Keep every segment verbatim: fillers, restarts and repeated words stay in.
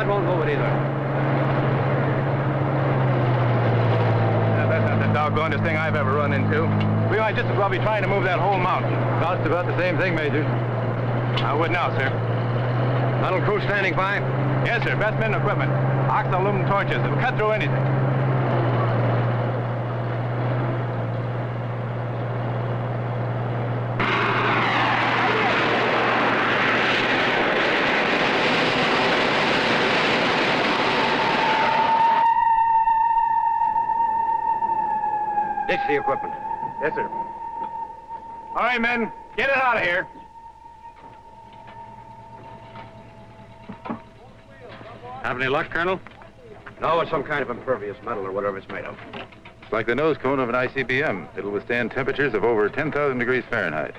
won't go with either. Now, that's not the doggonest thing I've ever run into. We might just as well be trying to move that whole mountain. Costs about the same thing, Major. I would now, sir. Tunnel crew standing by? Yes, sir. Best men and equipment. Ox aluminum torches. It'll cut through anything. Ditch the equipment. Yes, sir. All right, men. Get it out of here. Have any luck, Colonel? No, it's some kind of impervious metal or whatever it's made of. It's like the nose cone of an I C B M. It'll withstand temperatures of over ten thousand degrees Fahrenheit.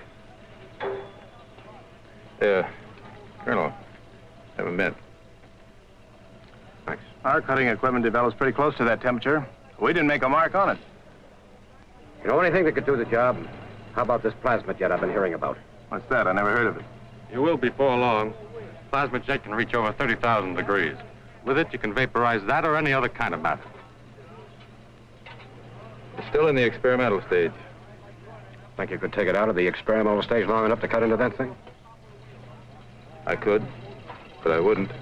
Uh, Colonel, have a mint. Thanks. Our cutting equipment develops pretty close to that temperature. We didn't make a mark on it. You know anything that could do the job? How about this plasma jet I've been hearing about? What's that? I never heard of it. You will before long. Plasma jet can reach over thirty thousand degrees. With it, you can vaporize that or any other kind of matter. It's still in the experimental stage. Think you could take it out of the experimental stage long enough to cut into that thing? I could, but I wouldn't.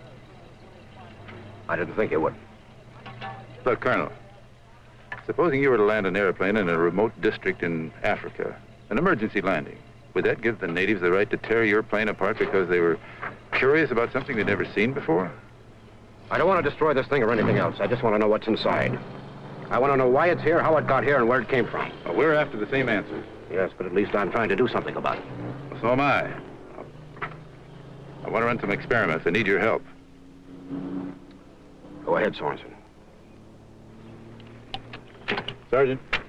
I didn't think you would. Look, Colonel, supposing you were to land an airplane in a remote district in Africa, an emergency landing, would that give the natives the right to tear your plane apart because they were curious about something they'd never seen before? I don't want to destroy this thing or anything else. I just want to know what's inside. I want to know why it's here, how it got here, and where it came from. Well, we're after the same answers. Yes, but at least I'm trying to do something about it. Well, so am I. I want to run some experiments. I need your help. Go ahead, Sorensen. Sergeant.